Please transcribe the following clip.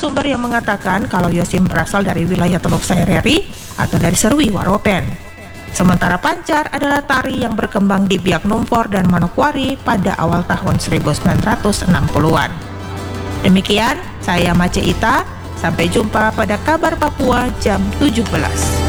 sumber yang mengatakan kalau Yosim berasal dari wilayah Teluk Saireri atau dari Serwi Waropen. Sementara Pancar adalah tari yang berkembang di Biak Numfor dan Manokwari pada awal tahun 1960-an. Demikian, saya Mace Ita. Sampai jumpa pada Kabar Papua jam 17.